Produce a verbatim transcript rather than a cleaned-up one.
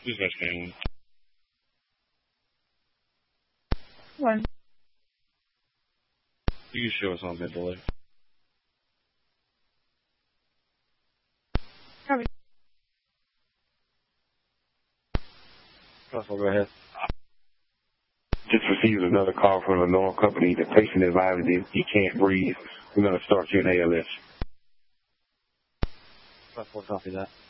Dispatch can. One. You can show us on that delay. Copy. Go ahead. Just received another call from an alarm company. The patient advised him he can't breathe. We're going to start you an A L S. We'll copy that.